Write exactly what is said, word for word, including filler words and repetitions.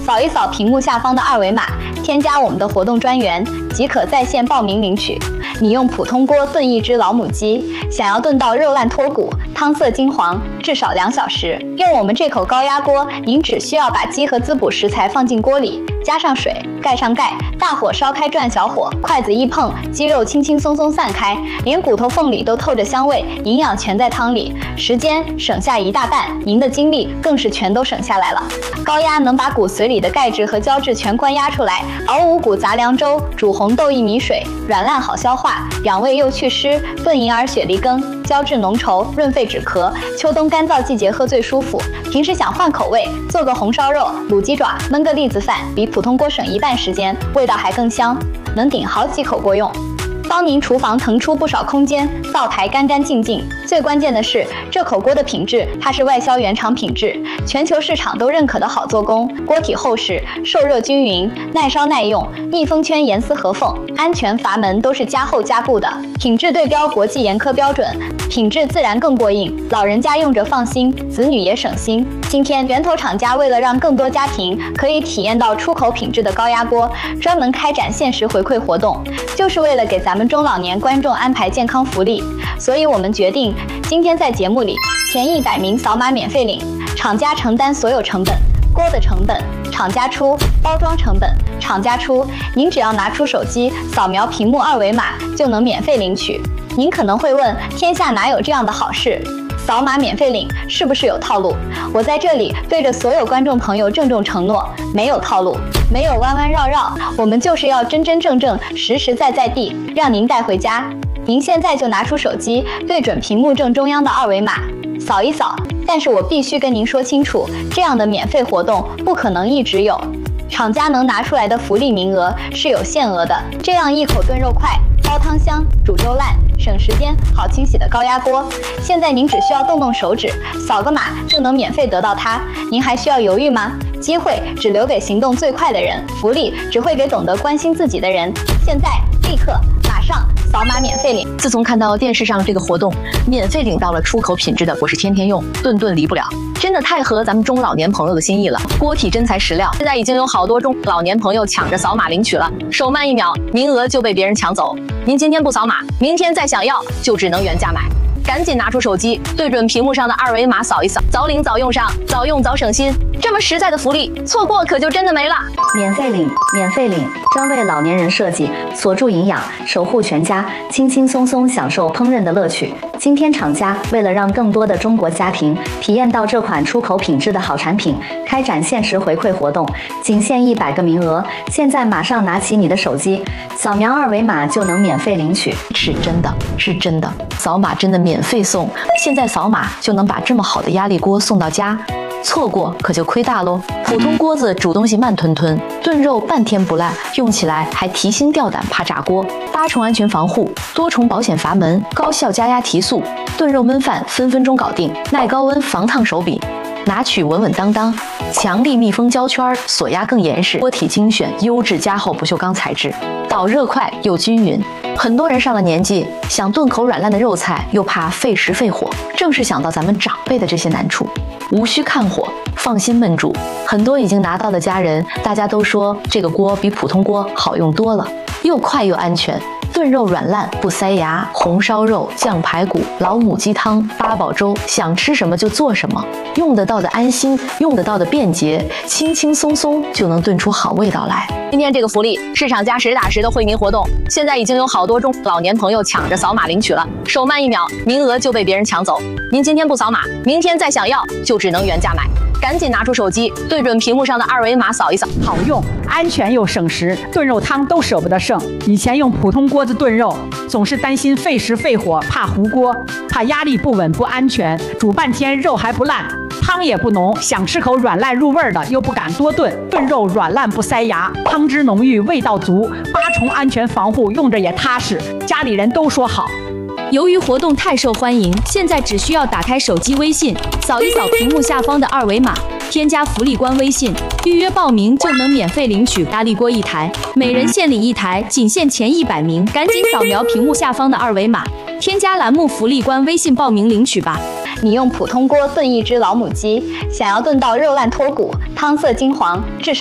扫一扫屏幕下方的二维码，添加我们的活动专员，即可在线报名领取。你用普通锅炖一只老母鸡，想要炖到肉烂脱骨、汤色金黄，至少两小时。用我们这口高压锅，您只需要把鸡和滋补食材放进锅里，加上水，盖上盖，大火烧开转小火，筷子一碰，鸡肉轻轻松松散开，连骨头缝里都透着香味，营养全在汤里，时间省下一大半，您的精力更是全都省下来了。高压能把骨髓里的钙质和胶质全关压出来，熬五谷杂粮粥，煮红豆薏米水，软烂好消化，养胃又祛湿，炖银耳雪梨羹，胶质浓稠，润肺止咳，秋冬干燥季节喝最舒服。平时想换口味，做个红烧肉、卤鸡爪，焖个栗子饭，比普通锅省一半时间，味道还更香，能顶好几口锅用。帮您厨房腾出不少空间，灶台干干净净。最关键的是，这口锅的品质，它是外销原厂品质，全球市场都认可的好做工。锅体厚实，受热均匀，耐烧耐用，密封圈严丝合缝，安全阀门都是加厚加固的，品质对标国际严苛标准，品质自然更过硬，老人家用着放心，子女也省心。今天源头厂家为了让更多家庭可以体验到出口品质的高压锅，专门开展限时回馈活动，就是为了给咱们中老年观众安排健康福利。所以我们决定今天在节目里前一百名扫码免费领，厂家承担所有成本，锅的成本厂家出，包装成本厂家出，您只要拿出手机扫描屏幕二维码就能免费领取。您可能会问，天下哪有这样的好事？扫码免费领是不是有套路？我在这里对着所有观众朋友郑重承诺，没有套路，没有弯弯绕绕，我们就是要真真正正、实实在在地让您带回家。您现在就拿出手机，对准屏幕正中央的二维码，扫一扫。但是我必须跟您说清楚，这样的免费活动不可能一直有，厂家能拿出来的福利名额是有限额的。这样一口炖肉快，煲汤香，煮粥烂，省时间，好清洗的高压锅，现在您只需要动动手指，扫个码就能免费得到它，您还需要犹豫吗？机会只留给行动最快的人，福利只会给懂得关心自己的人。现在，立刻，马上扫码免费领！ 自从看到电视上这个活动，免费领到了出口品质的，我是天天用，顿顿离不了。真的太合咱们中老年朋友的心意了，锅体真材实料。现在已经有好多中老年朋友抢着扫码领取了，手慢一秒，名额就被别人抢走。您今天不扫码，明天再想要就只能原价买。赶紧拿出手机，对准屏幕上的二维码扫一扫，早领早用上，早用早省心。这么实在的福利，错过可就真的没了。 免费领，免费领，专为老年人设计，锁住营养，守护全家，轻轻松松享受烹饪的乐趣。今天厂家为了让更多的中国家庭体验到这款出口品质的好产品，开展限时回馈活动，仅限一百个名额。现在马上拿起你的手机，扫描二维码就能免费领取。 是真的，是真的，扫码真的免费送。现在扫码就能把这么好的压力锅送到家，错过可就亏大喽。普通锅子煮东西慢吞吞，炖肉半天不烂，用起来还提心吊胆，怕炸锅。八重安全防护，多重保险阀门，高效加压提速，炖肉焖饭分分钟搞定。耐高温防烫手柄，拿取稳稳当当。强力密封胶圈，锁压更严实。锅体精选优质加厚不锈钢材质，导热快又均匀。很多人上了年纪，想炖口软烂的肉菜，又怕费时费火，正是想到咱们长辈的这些难处，无需看火，放心焖煮。很多已经拿到的家人，大家都说这个锅比普通锅好用多了，又快又安全。炖肉软烂不塞牙，红烧肉、酱排骨、老母鸡汤、八宝粥，想吃什么就做什么，用得到的安心，用得到的便捷，轻轻松松就能炖出好味道来。今天这个福利是厂家实打实的惠民活动，现在已经有好多中老年朋友抢着扫码领取了，手慢一秒，名额就被别人抢走。您今天不扫码，明天再想要就只能原价买。赶紧拿出手机，对准屏幕上的二维码扫一扫， 好用、安全又省时，炖肉汤都舍不得剩。以前用普通锅子炖肉，总是担心费时费火，怕糊锅，怕压力不稳不安全，煮半天肉还不烂，汤也不浓，想吃口软烂入味的又不敢多炖。炖肉软烂不塞牙，汤汁浓郁，味道足，八重安全防护，用着也踏实，家里人都说好。 由于活动太受欢迎，现在只需要打开手机微信，扫一扫屏幕下方的二维码，添加福利官微信，预约报名就能免费领取压力锅一台，每人限领一台，仅限前一百名，赶紧扫描屏幕下方的二维码，添加栏目福利官微信报名领取吧。 你用普通锅炖一只老母鸡，想要炖到肉烂脱骨、汤色金黄，至少